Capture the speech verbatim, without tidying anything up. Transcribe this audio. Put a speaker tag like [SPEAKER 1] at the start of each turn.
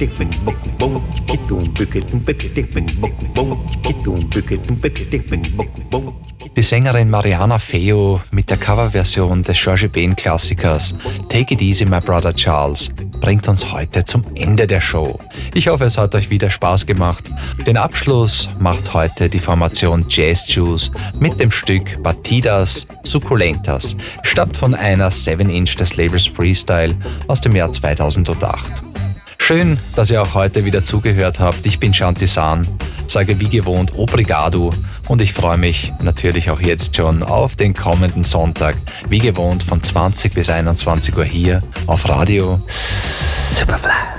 [SPEAKER 1] Die Sängerin Mariana Feo mit der Coverversion des George Ben-Klassikers Take It Easy My Brother Charles bringt uns heute zum Ende der Show. Ich hoffe, es hat euch wieder Spaß gemacht. Den Abschluss macht heute die Formation Jazz Juice mit dem Stück Batidas Succulentas, stammt von einer seven inch des Labels Freestyle aus dem Jahr zweitausendacht. Schön, dass ihr auch heute wieder zugehört habt. Ich bin Shanti San, sage wie gewohnt Obrigado und ich freue mich natürlich auch jetzt schon auf den kommenden Sonntag, wie gewohnt von zwanzig bis einundzwanzig Uhr hier auf Radio Superfly.